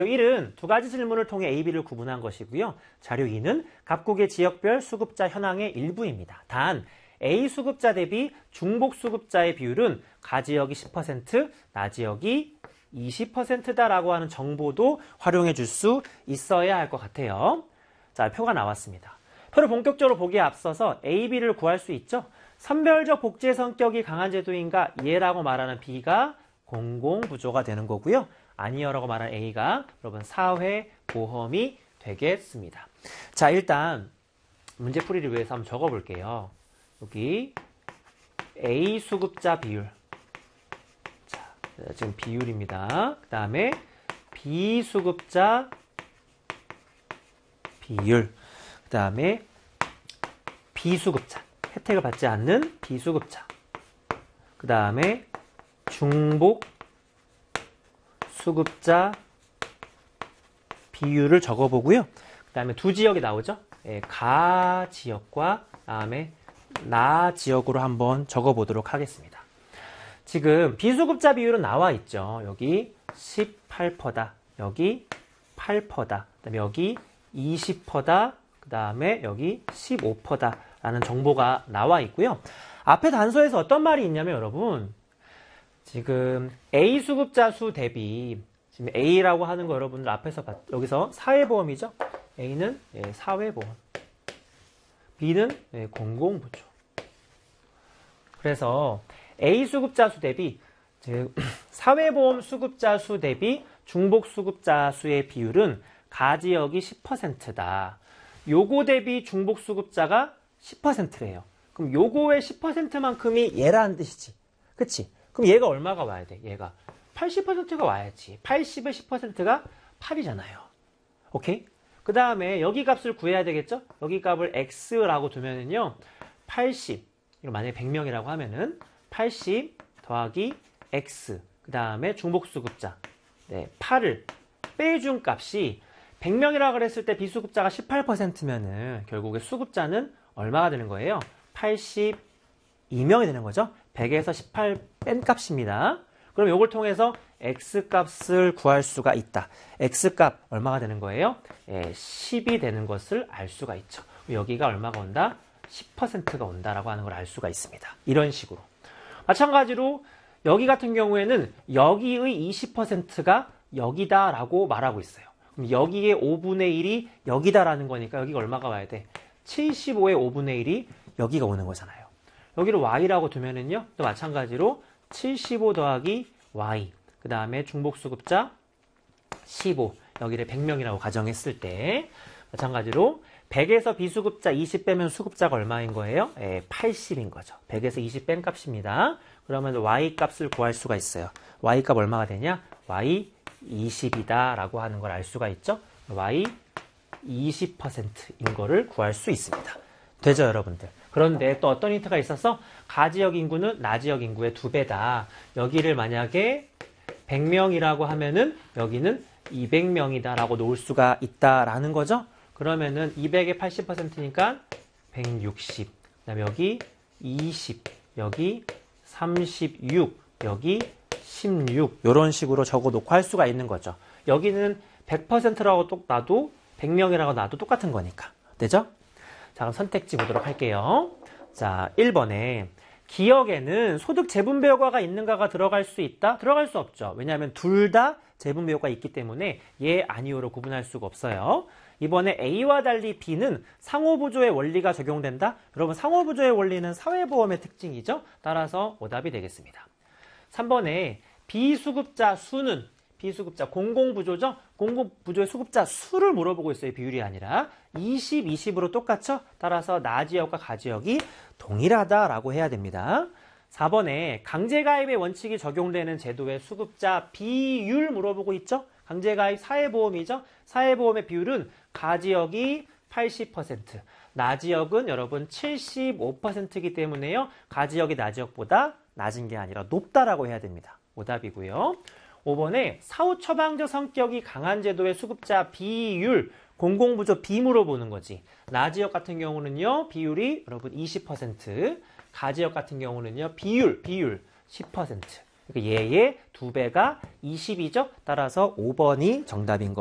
자료 1은 두 가지 질문을 통해 A, B를 구분한 것이고요. 자료 2는 각국의 지역별 수급자 현황의 일부입니다. 단 A 수급자 대비 중복 수급자의 비율은 가지역이 10%, 나지역이 20%다라고 하는 정보도 활용해 줄 수 있어야 할 것 같아요. 자, 표가 나왔습니다. 표를 본격적으로 보기에 앞서서 A, B를 구할 수 있죠. 선별적 복제 성격이 강한 제도인가? 예라고 말하는 B가 공공부조가 되는 거고요. 아니요라고 말하는 A가 여러분 사회보험이 되겠습니다. 자, 일단 문제풀이를 위해서 한번 적어볼게요. 여기 A 수급자 비율. 자, 지금 비율입니다. 그 다음에 B 수급자 비율. 그 다음에 B 수급자. 혜택을 받지 않는 B 수급자. 그 다음에 중복 수급자 비율을 적어보고요. 그 다음에 두 지역이 나오죠. 가 지역과 다음에 나 지역으로 한번 적어보도록 하겠습니다. 지금 비수급자 비율은 나와 있죠. 여기 18%다. 여기 8%다. 그다음에 여기 20%다. 그 다음에 여기 15%다. 라는 정보가 나와 있고요. 앞에 단서에서 어떤 말이 있냐면 여러분 지금 A 수급자 수 대비 지금 A라고 하는 거 여러분들 앞에서 여기서 사회보험이죠. A는 사회보험, B는 공공부조. 그래서 A 수급자 수 대비 즉 사회보험 수급자 수 대비 중복 수급자 수의 비율은 가지역이 10%다. 요거 대비 중복 수급자가 10%래요. 그럼 요거의 10%만큼이 얘라는 뜻이지. 그치? 그럼 얘가 얼마가 와야 돼? 얘가 80%가 와야지. 80의 10%가 8이잖아요. 오케이? 그 다음에 여기 값을 구해야 되겠죠? 여기 값을 x라고 두면은요. 80, 이거 만약에 100명이라고 하면은 80 더하기 x, 그 다음에 중복수급자 8을 빼준 값이 100명이라고 그랬을 때 비수급자가 18%면은 결국에 수급자는 얼마가 되는 거예요? 82명이 되는 거죠. 100에서 18 뺀 값입니다. 그럼 이걸 통해서 x값을 구할 수가 있다. x값 얼마가 되는 거예요? 10이 되는 것을 알 수가 있죠. 여기가 얼마가 온다? 10%가 온다라고 하는 걸 알 수가 있습니다. 이런 식으로. 마찬가지로 여기 같은 경우에는 여기의 20%가 여기다라고 말하고 있어요. 그럼 여기에 5분의 1이 여기다라는 거니까 여기가 얼마가 와야 돼? 75의 5분의 1이 여기가 오는 거잖아요. 여기를 y라고 두면은요, 또 마찬가지로 75 더하기 y, 그 다음에 중복수급자 15, 여기를 100명이라고 가정했을 때, 마찬가지로 100에서 비수급자 20 빼면 수급자가 얼마인 거예요? 80인 거죠. 100에서 20 뺀 값입니다. 그러면 y 값을 구할 수가 있어요. y 값 얼마가 되냐? y 20이다 라고 하는 걸 알 수가 있죠. y 20%인 거를 구할 수 있습니다. 되죠, 여러분들? 그런데 또 어떤 힌트가 있어서 가지역 인구는 나지역 인구의 2배다. 여기를 만약에 100명이라고 하면은 여기는 200명이다 라고 놓을 수가 있다라는 거죠. 그러면은 200의 80%니까 160. 그다음에 여기 20, 여기 36, 여기 16. 이런 식으로 적어놓고 할 수가 있는 거죠. 여기는 100%라고 놔도 100명이라고 놔도 똑같은 거니까. 되죠? 자, 그럼 선택지 보도록 할게요. 자, 1번에 기억에는 소득 재분배 효과가 있는가가 들어갈 수 있다? 들어갈 수 없죠. 왜냐하면 둘 다 재분배 효과가 있기 때문에 예, 아니오로 구분할 수가 없어요. 이번에 A와 달리 B는 상호부조의 원리가 적용된다? 여러분, 상호부조의 원리는 사회보험의 특징이죠. 따라서 오답이 되겠습니다. 3번에 비수급자 수는 비수급자 공공부조죠. 공공부조의 수급자 수를 물어보고 있어요. 비율이 아니라 20, 20으로 똑같죠. 따라서 나지역과 가지역이 동일하다라고 해야 됩니다. 4번에 강제가입의 원칙이 적용되는 제도의 수급자 비율 물어보고 있죠. 강제가입 사회보험이죠. 사회보험의 비율은 가지역이 80%, 나지역은 여러분 75%이기 때문에요. 가지역이 나지역보다 낮은 게 아니라 높다라고 해야 됩니다. 오답이고요. 5번에 사후 처방적 성격이 강한 제도의 수급자 비율, 공공부조 B 물어보는 거지. 나지역 같은 경우는요, 비율이 여러분 20%, 가지역 같은 경우는요, 비율 10%. 그러니까 얘의 2배가 20이죠. 따라서 5번이 정답인 거예요.